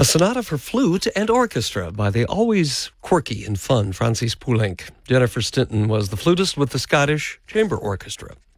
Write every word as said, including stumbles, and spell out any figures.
A sonata for flute and orchestra by the always quirky and fun Francis Poulenc. Jennifer Stinton was the flutist with the Scottish Chamber Orchestra.